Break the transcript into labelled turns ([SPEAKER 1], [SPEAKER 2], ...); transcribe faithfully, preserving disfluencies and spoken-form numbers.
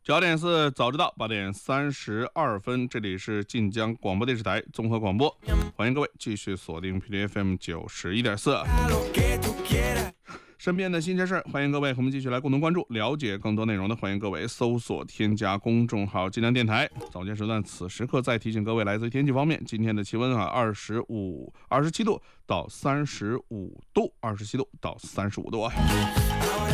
[SPEAKER 1] 九点四早知道，八点三十二分，这里是晋江广播电视台综合广播，欢迎各位继续锁定频率 F M 九十一点四。身边的新鲜事儿，欢迎各位和我们继续来共同关注，了解更多内容的，欢迎各位搜索添加公众号晋江电台。早间时段，此时刻再提醒各位，来自天气方面，今天的气温啊，二十五、二十七度到三十五度，二十七度到三十五度啊。